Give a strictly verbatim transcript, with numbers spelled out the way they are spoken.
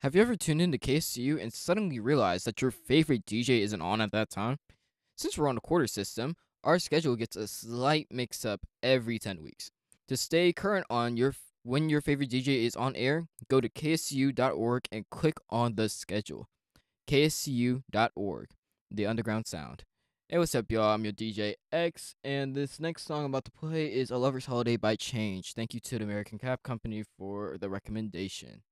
Have you ever tuned into K S U and suddenly realized that your favorite D J isn't on at that time? Since we're on a quarter system, our schedule gets a slight mix up every ten weeks. To stay current on your f- when your favorite D J is on air, go to k s u dot org and click on the schedule. k s u dot org, the underground sound. Hey, what's up, y'all? I'm your D J X, and this next song I'm about to play is A Lover's Holiday by Change. Thank you to the American Cap Company for the recommendation.